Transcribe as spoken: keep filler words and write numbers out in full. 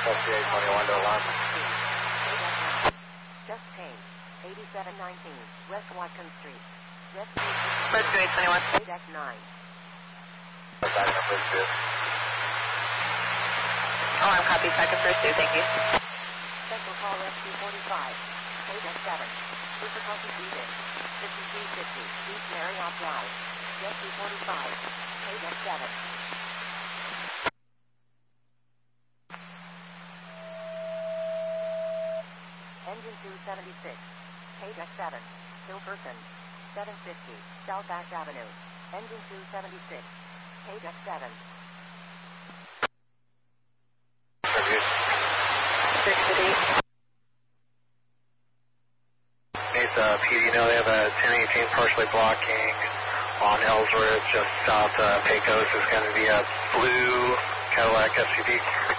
S C A twenty-one to alarm. Just change. eighty-seven nineteen, West Watkins Street. Rescue eight twenty-one. eight X nine. Back in first two. Alarm copy, second first two, thank you. Central call Rescue forty-five. eight X seven. Difficulty breathing. fifty-three fifty, East Marriott Drive. Rescue forty-five. eight X seven. Engine two seventy-six. eight X seven. Hill Person. seven fifty, South Ash Avenue. Engine two seventy-six. eight X seven. sixty. Needs a P D now. They have a ten eighteen partially blocking on Ellsworth, just south of Pecos. Is going to be a blue Cadillac S U V.